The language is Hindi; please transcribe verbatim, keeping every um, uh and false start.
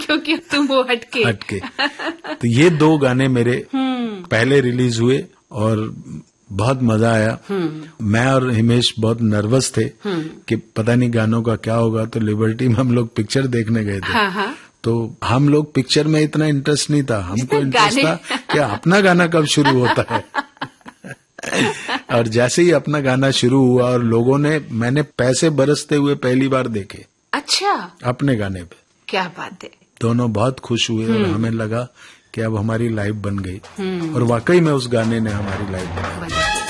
क्योंकि तुम वो हटके हटके तो ये दो गाने मेरे पहले रिलीज हुए और बहुत मजा आया। मैं और हिमेश बहुत नर्वस थे कि पता नहीं गानों का क्या होगा, तो लिबर्टी में हम लोग पिक्चर देखने गए थे। हाँ हाँ। तो हम लोग पिक्चर में इतना इंटरेस्ट नहीं था, हमको इंटरेस्ट था कि अपना गाना कब शुरू होता है। और जैसे ही अपना गाना शुरू हुआ और लोगों ने, मैंने पैसे बरसते हुए पहली बार देखे। अच्छा। अपने गाने पे। क्या बात है। दोनों बहुत खुश हुए और हमें लगा कि अब हमारी लाइफ बन गई, और वाकई में उस गाने ने हमारी लाइफ बनाई।